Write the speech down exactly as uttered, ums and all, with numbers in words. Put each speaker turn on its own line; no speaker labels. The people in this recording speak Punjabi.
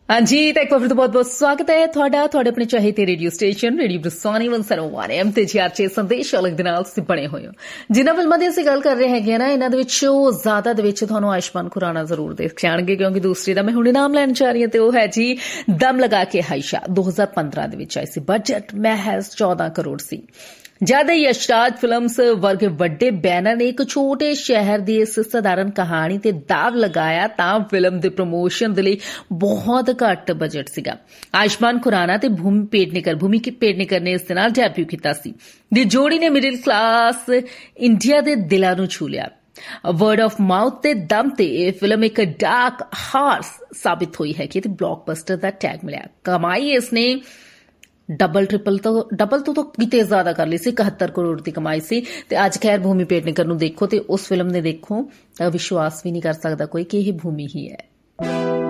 हाँ जी, तो एक बार फिर तो बहुत बहुत स्वागत है ਤੁਹਾਡਾ ਤੁਹਾਡੇ ਆਪਣੇ ਚਾਹੀਦੇ ਰੇਡੀਓ ਸਟੇਸ਼ਨ ਰੇਡੀਓ ਬਰਸਾਨੀ ਇੱਕ ਸੌ ਇੱਕ ਐਮ ਤੇ ਜੀ ਆਰ ਛੇ ਸੰਦੇਸ਼ ਅਲੱਗ ਦੇ ਨਾਲ ਤੁਸੀਂ ਬਣੇ ਹੋਏ ਹੋ। ਜਿਨ੍ਹਾਂ ਫਿਲਮਾਂ ਦੀ ਅਸੀਂ ਗੱਲ ਕਰ ਰਹੇ ਹੈਗੇ ਨਾ, ਇਹਨਾਂ ਦੇ ਵਿੱਚੋਂ ਜ਼ਿਆਦਾ ਦੇ ਵਿੱਚ ਤੁਹਾਨੂੰ ਆਯੁਸ਼ਮਾਨ ਖੁਰਾਨਾ ਜ਼ਰੂਰ ਦੇਖ ਜਾਣਗੇ, ਕਿਉਂਕਿ ਦੂਸਰੀ ਦਾ ਮੈਂ ਹੁਣੇ ਨਾਮ ਲੈਣ ਜਾ ਰਹੀ ਹਾਂ ਤੇ ਉਹ ਹੈ ਜੀ ਦਮ ਲਗਾ ਕੇ ਹਾਇਸ਼ਾ। ਦੋ ਹਜ਼ਾਰ ਪੰਦਰਾਂ ਦੇ ਵਿੱਚ ਆਈ ਸੀ। ਬਜਟ ਮਹਿਜ਼ ਚੌਦਾਂ ਕਰੋੜ ਸੀ। ਜਦ ਯਸ਼ਰਾਜ ਫਿਲਮਸ ਵਰਗੇ ਵੱਡੇ ਬੈਨਰ ਨੇ ਇੱਕ ਛੋਟੇ ਸ਼ਹਿਰ ਦੀ ਇਸ ਸਧਾਰਨ ਕਹਾਣੀ ਤੇ ਦਾਅ ਲਗਾਇਆ ਤਾਂ ਫਿਲਮ ਦੇ ਪ੍ਰਮੋਸ਼ਨ ਦੇ ਲਈ ਬਹੁਤ ਘੱਟ ਬਜਟ ਸੀਗਾ। ਆਯੁਸ਼ਮਾਨ ਖੁਰਾਨਾ ਤੇ ਭੂਮੀ ਪੇਡਨੇਕਰ ਭੂਮੀ ਪੇਡਨੇਕਰ ਨੇ ਇਸ ਦੇ ਨਾਲ ਡੈਬਿਊ ਕੀਤਾ ਸੀ। ਦੀ ਜੋੜੀ ਨੇ ਮਿਡਲ ਕਲਾਸ ਇੰਡੀਆ ਦੇ ਦਿਲਾਂ ਨੂੰ ਛੂ ਲਿਆ। ਵਰਡ ਆਫ ਮਾਊਥ ਤੇ ਦਮ ਤੇ ਇਹ ਫਿਲਮ ਇੱਕ ਡਾਰਕ ਹਾਰਸ ਸਾਬਿਤ ਹੋਈ ਹੈ ਕਿ ਤੇ ਬਲੌਕਬਸਟਰ ਦਾ ਟੈਗ ਮਿਲਿਆ। ਕਮਾਈ ਇਸਨੇ ਡਬਲ ਟ੍ਰਿਪਲ ਤੋਂ ਡਬਲ ਤੋਂ ਤਾਂ ਕਿਤੇ ਜ਼ਿਆਦਾ ਕਰ ਲਈ ਸੀ। ਇਕਹੱਤਰ ਕਰੋੜ ਦੀ ਕਮਾਈ ਸੀ। ਤੇ ਅੱਜ ਖੈਰ ਭੂਮੀ ਪੇਡਨੇਕਰ ਨੂੰ ਦੇਖੋ ਤੇ ਉਸ ਫਿਲਮ ਨੇ ਦੇਖੋ ਤਾਂ ਵਿਸ਼ਵਾਸ ਵੀ ਨਹੀਂ ਕਰ ਸਕਦਾ ਕੋਈ ਕਿ ਇਹ ਭੂਮੀ ਹੀ ਹੈ।